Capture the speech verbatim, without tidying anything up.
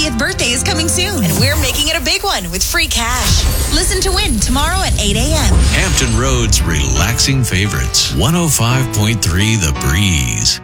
fiftieth birthday is coming soon, and we're making it a big one with free cash. Listen to win tomorrow at eight a.m. Hampton Road's relaxing favorites. one oh five point three The Breeze.